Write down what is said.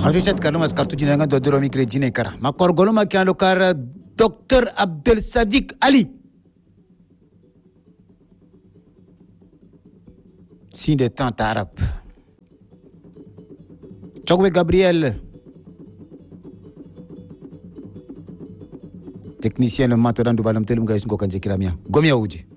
Radio chat karno mas kartu jinanga do doromi kre jine kara makor goloma kyan lokar Dr Abdel Sadiq Ali signe des temps arabes Chogwe Gabriel technicien le matoran du balam telum ga sungo kanje kiramia gomia uji